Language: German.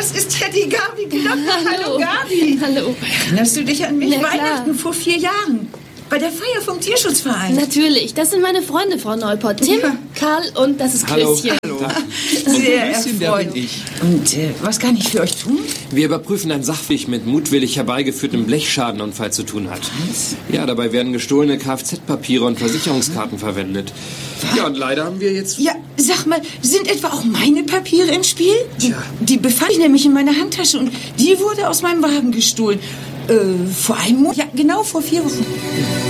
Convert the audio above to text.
das ist ja die Gabi Glockner. Hallo, Gabi. Hallo. Erinnerst du dich an mich? Ja, klar. Weihnachten vor 4 Jahren. Bei der Feier vom Tierschutzverein. Natürlich, das sind meine Freunde, Frau Neuport. Tim, Ja. Karl und das ist Klößchen. Hallo. Sehr Klößchen, der erfreut. bin ich. Und was kann ich für euch tun? Wir überprüfen ein Sachverhalt mit mutwillig herbeigeführtem Blechschadenunfall zu tun hat. Was? Ja, dabei werden gestohlene Kfz-Papiere und Versicherungskarten verwendet. Ja, und leider haben wir jetzt... Ja, sag mal, sind etwa auch meine Papiere im Spiel? Tja. Die befand ich nämlich in meiner Handtasche und die wurde aus meinem Wagen gestohlen. Vor einem Monat? Ja, genau vor 4 Wochen.